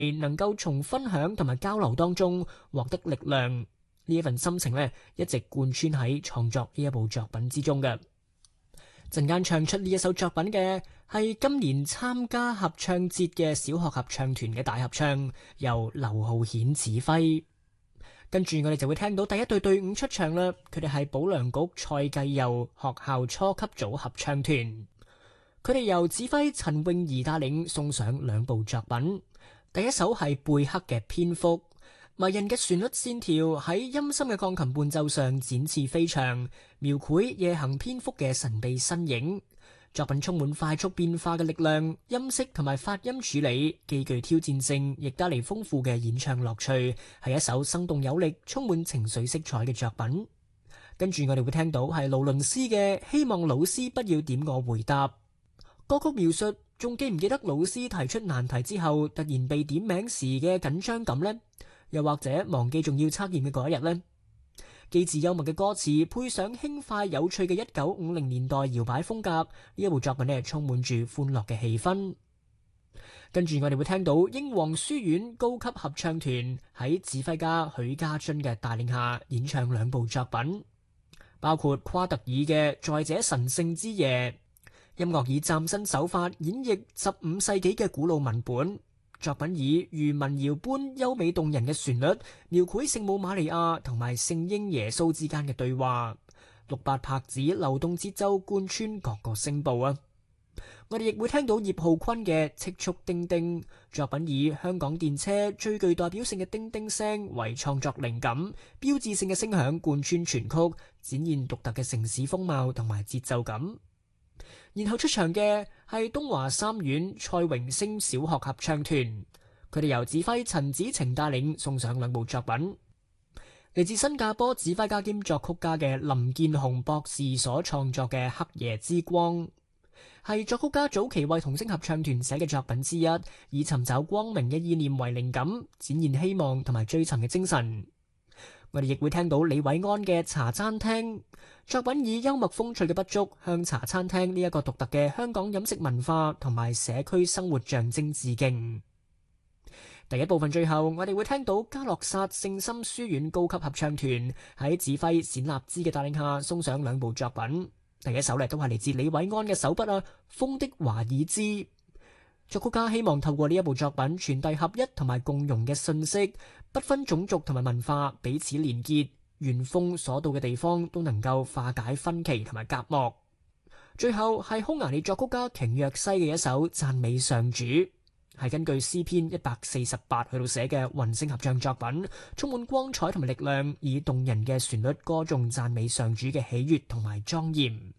能夠從分享同埋交流當中獲得力量。呢一份心情呢，一直貫穿喺創作呢一部作品之中嘅。陣間唱出呢一首作品嘅係今年參加合唱節嘅小學合唱團嘅大合唱，由劉浩顯指揮。跟住我哋就會聽到第一隊隊伍出場啦，佢哋係保良局蔡繼佑學校初級組合唱團，佢哋由指揮陳詠儀帶領送上兩部作品。第一首係貝克嘅蝙蝠，迷人嘅旋律線條喺陰森嘅鋼琴伴奏上展翅飛翔，描繪夜行蝙蝠嘅神秘身影。作品充滿快速變化嘅力量，音色同埋發音處理既具挑戰性，亦帶嚟豐富嘅演唱樂趣，係一首生動有力、充滿情緒色彩嘅作品。跟住我哋會聽到係勞倫斯嘅希望老師不要點我回答。歌曲描述仲記唔記得老師提出難題之後突然被點名時嘅緊張感呢？又或者忘記仲要測驗嘅嗰一日呢？機智幽默嘅歌詞配上輕快有趣嘅1950年代搖擺風格，呢一部作品呢充滿住歡樂嘅氣氛。跟住我哋會聽到英皇書院高級合唱團喺指揮家許家津嘅帶領下演唱兩部作品，包括夸特爾嘅在這神聖之夜，音樂以嶄新手法演繹15世紀嘅古老文本。作品以如民謠般優美動人嘅旋律，描繪聖母瑪利亞同埋聖嬰耶穌之間嘅對話，6/8拍子流動節奏貫穿各個聲部啊！我哋亦會聽到葉浩坤嘅彳亍叮叮，作品以香港電車最具代表性嘅叮叮聲為創作靈感，標誌性嘅聲響貫穿全曲，展現獨特嘅城市風貌同埋節奏感。然後出場嘅係東華三院蔡榮星小學合唱團，佢哋由指揮陳子晴帶領送上兩部作品，嚟自新加坡指揮家兼作曲家嘅林建雄博士所創作嘅《黑夜之光》，係作曲家早期為童聲合唱團寫嘅作品之一，以尋找光明嘅意念為靈感，展現希望同埋追尋嘅精神。我哋亦會聽到李偉安嘅茶餐廳，作品以幽默風趣嘅筆觸向茶餐廳呢一個獨特嘅香港飲食文化同埋社區生活象徵致敬。第一部分最後，我哋會聽到嘉諾撒聖心書院高級合唱團喺指揮冼立之嘅帶領下送上兩部作品。第一首都係嚟自李偉安嘅手筆啊，《風的華爾茲》。作曲家希望透過呢一部作品傳遞合一同埋共融嘅信息，不分種族同埋文化，彼此連結，原風所到嘅地方都能夠化解分歧同埋隔膜。最後係匈牙利作曲家瓊若西嘅一首讚美上主，係根據詩篇148去到寫嘅混聲合唱作品，充滿光彩同埋力量，以動人嘅旋律歌頌讚美上主嘅喜悅同埋莊嚴。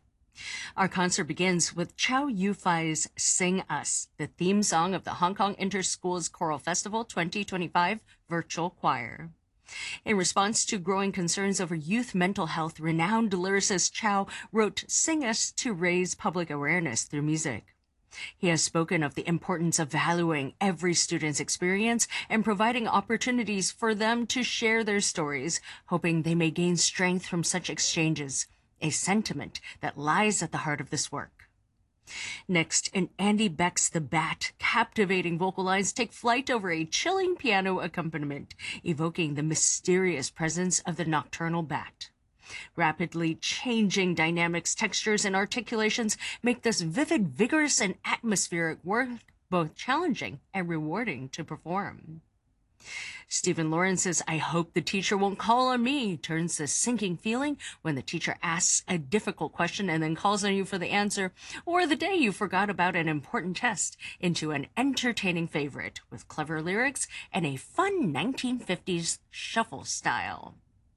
Our concert begins with Chow Yufai's Sing Us, the theme song of the Hong Kong Interschools Choral Festival 2025 Virtual Choir. In response to growing concerns over youth mental health, renowned lyricist Chow wrote Sing Us to raise public awareness through music. He has spoken of the importance of valuing every student's experience and providing opportunities for them to share their stories, hoping they may gain strength from such exchanges, a sentiment that lies at the heart of this work. Next, in Andy Beck's The Bat, captivating vocal lines take flight over a chilling piano accompaniment, evoking the mysterious presence of the nocturnal bat. Rapidly changing dynamics, textures, and articulations make this vivid, vigorous, and atmospheric work both challenging and rewarding to perform. Stephen Lawrence's I Hope the Teacher Won't Call on Me turns the sinking feeling when the teacher asks a difficult question and then calls on you for the answer, or the day you forgot about an important test, into an entertaining favorite with clever lyrics and a fun 1950s shuffle style.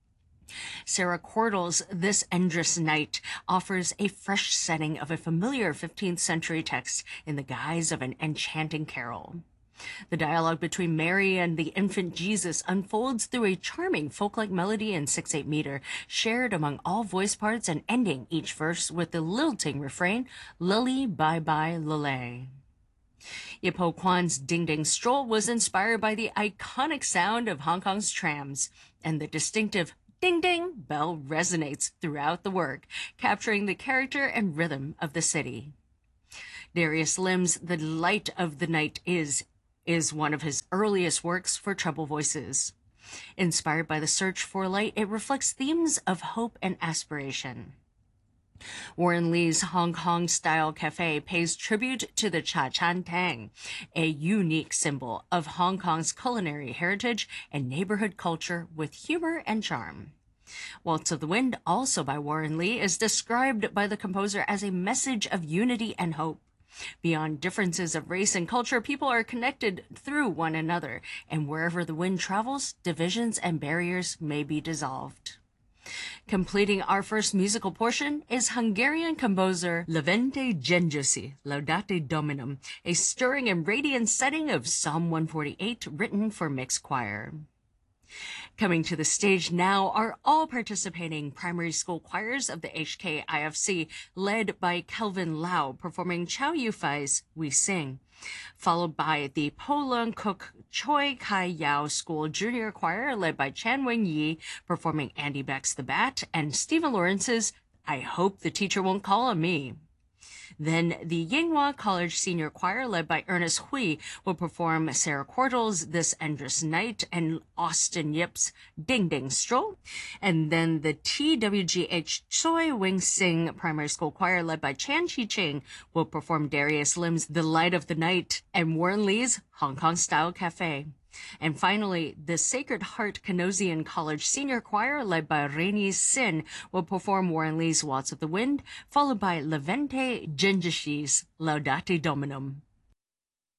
Sarah Cordell's This Endless Night offers a fresh setting of a familiar 15th century text in the guise of an enchanting carol. The dialogue between Mary and the infant Jesus unfolds through a charming folk-like melody in 6/8 meter, shared among all voice parts and ending each verse with the lilting refrain, Lily Bye Bye Lily. Yip Ho Kwan's Ding Ding Stroll was inspired by the iconic sound of Hong Kong's trams, and the distinctive ding ding bell resonates throughout the work, capturing the character and rhythm of the city. Darius Lim's The Light of the Night is is one of his earliest works for treble voices. Inspired by the search for light, it reflects themes of hope and aspiration. Warren Lee's Hong Kong-style cafe pays tribute to the Cha Chan Tang, a unique symbol of Hong Kong's culinary heritage and neighborhood culture with humor and charm. Waltz of the Wind, also by Warren Lee, is described by the composer as a message of unity and hope. Beyond differences of race and culture, people are connected through one another, and wherever the wind travels, divisions and barriers may be dissolved. Completing our first musical portion is Hungarian composer Levente Gengyesi, Laudate Dominum, a stirring and radiant setting of Psalm 148 written for mixed choir. Coming to the stage now are all participating primary school choirs of the HKIFC, led by Kelvin Lau, performing Chow Yufai's We Sing, followed by the Po Leung Kuk Choi Kai Yao School Junior Choir, led by Chan Wing Yi, performing Andy Beck's The Bat, and Stephen Lawrence's I Hope the Teacher Won't Call on Me. Then the Yinghua College Senior Choir, led by Ernest Hui, will perform Sarah Quartle's This Endless Night and Austin Yip's Ding Ding Stroll. And then the TWGH Choi Wing Sing Primary School Choir, led by Chan Chi Ching, will perform Darius Lim's The Light of the Night and Warren Lee's Hong Kong Style Cafe. And finally, the Sacred Heart Canosian College Senior Choir, led by Rainy Sin, will perform Warren Lee's Waltz of the Wind, followed by Levente Gengyesi's Laudate Dominum.